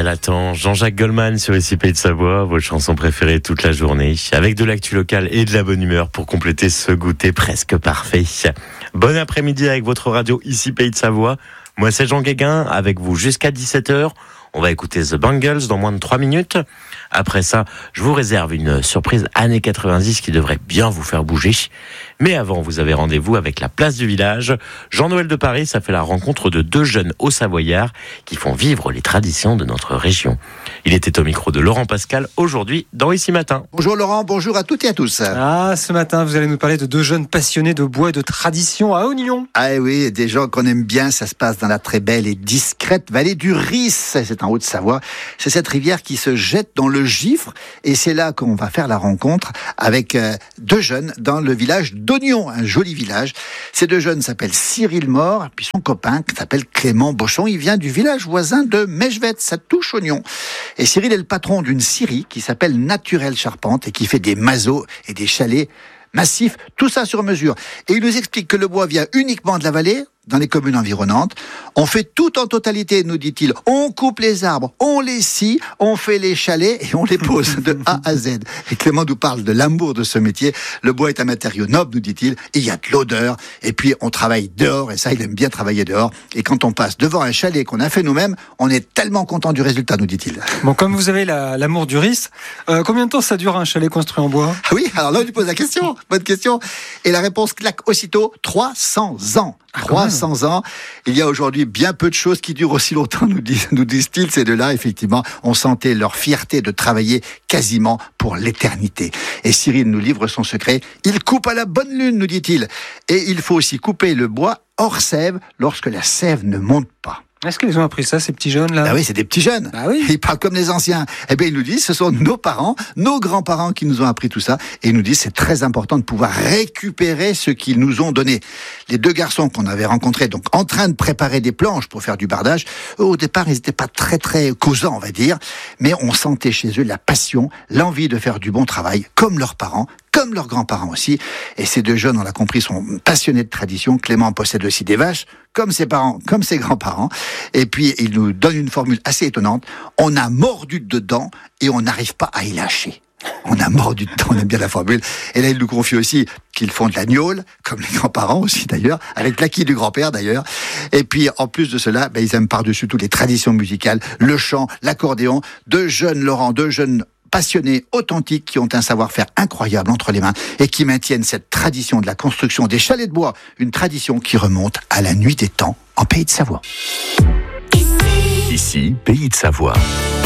Elle attend Jean-Jacques Goldman sur ici Pays de Savoie, votre chanson préférée toute la journée, avec de l'actu locale et de la bonne humeur pour compléter ce goûter presque parfait. Bon après-midi avec votre radio ici Pays de Savoie. Moi c'est Jean Guéguin, avec vous jusqu'à 17h. On va écouter The Bangles dans moins de 3 minutes. Après ça, je vous réserve une surprise années 90 qui devrait bien vous faire bouger. Mais avant, vous avez rendez-vous avec la place du village. Jean-Noël de Paris, ça fait la rencontre de 2 jeunes Hauts-Savoyards qui font vivre les traditions de notre région. Il était au micro de Laurent Pascal, aujourd'hui dans Ici Matin. Bonjour Laurent, bonjour à toutes et à tous. Ce matin, vous allez nous parler de 2 jeunes passionnés de bois et de tradition à Oignon. Ah oui, des gens qu'on aime bien, ça se passe dans la très belle et discrète vallée du Ris. C'est en Haute-Savoie. C'est cette rivière qui se jette dans le Gifre et c'est là qu'on va faire la rencontre avec 2 jeunes dans le village d'Oignon, un joli village. Ces 2 jeunes s'appellent Cyril Mort, puis son copain qui s'appelle Clément Bochon. Il vient du village voisin de Mechevette, ça touche Oignon. Et Cyril est le patron d'une scierie qui s'appelle Naturel Charpente et qui fait des masos et des chalets massifs, tout ça sur mesure. Et il nous explique que le bois vient uniquement de la vallée, dans les communes environnantes. On fait tout en totalité, nous dit-il. On coupe les arbres, on les scie, on fait les chalets et on les pose de A à Z. Et Clément nous parle de l'amour de ce métier. Le bois est un matériau noble, nous dit-il. Il y a de l'odeur. Et puis, on travaille dehors. Et ça, il aime bien travailler dehors. Et quand on passe devant un chalet qu'on a fait nous-mêmes, on est tellement content du résultat, nous dit-il. Bon, comme vous avez l'amour du Ris, combien de temps ça dure un chalet construit en bois ? Ah oui, alors là, on lui pose la question. Bonne question. Et la réponse claque aussitôt, 300 ans. 300 ans. Il y a aujourd'hui bien peu de choses qui durent aussi longtemps, nous disent-ils. Ces 2-là, effectivement, on sentait leur fierté de travailler quasiment pour l'éternité. Et Cyril nous livre son secret. Il coupe à la bonne lune, nous dit-il. Et il faut aussi couper le bois hors sève lorsque la sève ne monte pas. Est-ce qu'ils ont appris ça, ces petits jeunes là ? Ah oui, c'est des petits jeunes. Ah oui. Ils parlent comme les anciens. Eh bien, ils nous disent, ce sont nos parents, nos grands-parents qui nous ont appris tout ça. Et ils nous disent, c'est très important de pouvoir récupérer ce qu'ils nous ont donné. Les 2 garçons qu'on avait rencontrés, donc en train de préparer des planches pour faire du bardage, au départ, ils n'étaient pas très causants, on va dire. Mais on sentait chez eux la passion, l'envie de faire du bon travail, comme leurs parents, comme leurs grands-parents aussi. Et ces 2 jeunes, on l'a compris, sont passionnés de tradition. Clément possède aussi des vaches, comme ses parents, comme ses grands-parents. Et puis, il nous donne une formule assez étonnante. On a mordu dedans et on n'arrive pas à y lâcher. On a mordu dedans, on aime bien la formule. Et là, il nous confie aussi qu'ils font de la gnôle, comme les grands-parents aussi d'ailleurs, avec l'acquis du grand-père d'ailleurs. Et puis, en plus de cela, ils aiment par-dessus tout les traditions musicales, le chant, l'accordéon. 2 jeunes, Laurent, 2 jeunes passionnés, authentiques, qui ont un savoir-faire incroyable entre les mains et qui maintiennent cette tradition de la construction des chalets de bois, une tradition qui remonte à la nuit des temps en Pays de Savoie. Ici, Pays de Savoie.